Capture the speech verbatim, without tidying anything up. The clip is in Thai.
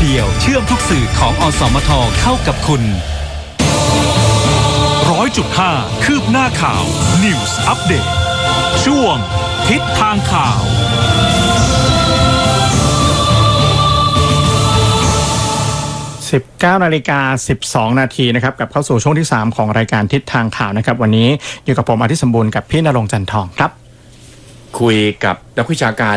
เดียวเชื่อมทุกสื่อของอสมทเข้ากับคุณร้อยจุดห้าคืบหน้าข่าว News Update ช่วงทิศทางข่าวสิบเก้านาฬิกาสิบสองนาทีนะครับกับเข้าสู่ช่วงที่สามของรายการทิศทางข่าวนะครับวันนี้อยู่กับผมอาทิตย์สมบูรณ์กับพี่ณรงค์จันทองครับคุยกับนักวิชาการ